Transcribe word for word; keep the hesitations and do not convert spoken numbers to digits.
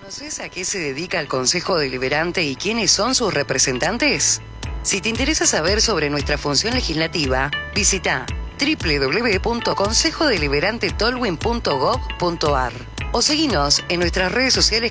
¿Conoces a qué se dedica el Consejo Deliberante y quiénes son sus representantes? Si te interesa saber sobre nuestra función legislativa, visita doble u doble u doble u punto consejo deliberante tolwyn punto gov punto ar o seguinos en nuestras redes sociales